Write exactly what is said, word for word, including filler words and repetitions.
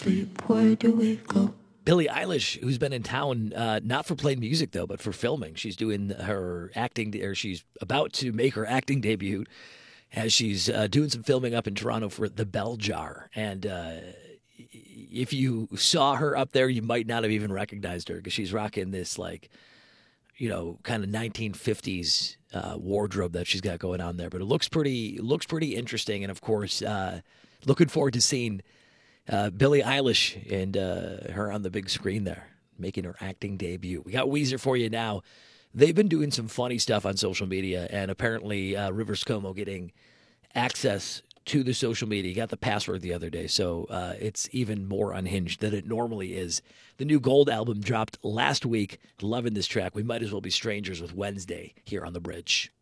sleep, where do we go? Billie Eilish, who's been in town, uh, not for playing music though, but for filming. She's doing her acting, or she's about to make her acting debut, as she's uh, doing some filming up in Toronto for The Bell Jar. And uh, if you saw her up there, you might not have even recognized her because she's rocking this like, you know, kind of nineteen fifties uh, wardrobe that she's got going on there. But it looks pretty, looks pretty interesting. And of course, uh, looking forward to seeing uh, Billie Eilish and uh, her on the big screen there, making her acting debut. We got Weezer for you now. They've been doing some funny stuff on social media, and apparently uh, Rivers Cuomo getting access to the social media. He got the password the other day, so uh, it's even more unhinged than it normally is. The new Gold album dropped last week. Loving this track. We might as well be strangers with Wednesday here on The Bridge.